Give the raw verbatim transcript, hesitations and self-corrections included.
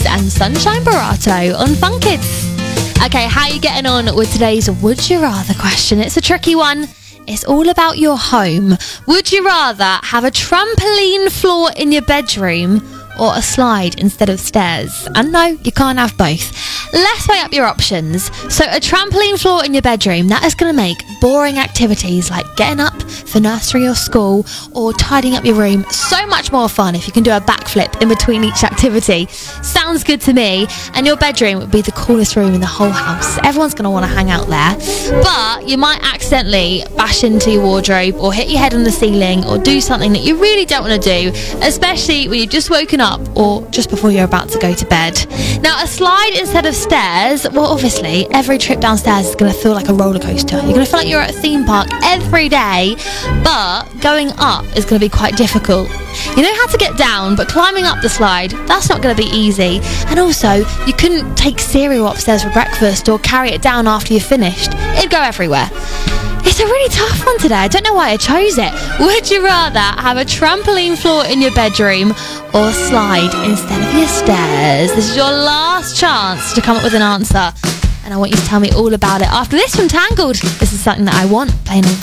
Kids and Sunshine Barato on Fun Kids. Okay, how are you getting on with today's Would You Rather question? It's a tricky one. It's all about your home. Would you rather have a trampoline floor in your bedroom or a slide instead of stairs? And no, you can't have both. Let's weigh up your options. So a trampoline floor in your bedroom, that is going to make boring activities like getting up for nursery or school or tidying up your room so much more fun if you can do a backflip in between each activity. Sounds good to me. And your bedroom would be the coolest room in the whole house. Everyone's going to want to hang out there. But you might accidentally bash into your wardrobe or hit your head on the ceiling or do something that you really don't want to do, especially when you've just woken up or just before you're about to go to bed. Now, a slide instead of stairs, well, obviously, every trip downstairs is going to feel like a roller coaster. You're going to feel like you're at a theme park every day, but going up is going to be quite difficult. You know how to get down, but climbing up the slide, that's not going to be easy. And also, you couldn't take cereal upstairs for breakfast or carry it down after you're finished. It'd go everywhere. It's a really tough one today. I don't know why I chose it. Would you rather have a trampoline floor in your bedroom or slide instead of your stairs? This is your last chance to come up with an answer. And I want you to tell me all about it after this from Tangled. This is something that I want, playing on